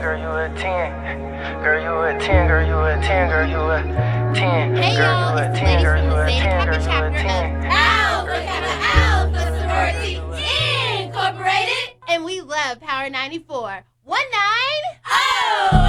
girl, you a 10. Girl, you a 10, girl, you a 10, girl, you a 10. Hey y'all, Girl, you a it's 10, the girl, ladies you from a the 10, girl, Santa you a chapter 10. of Alpha Sorority Incorporated, and we love Power 94. 19. Oh!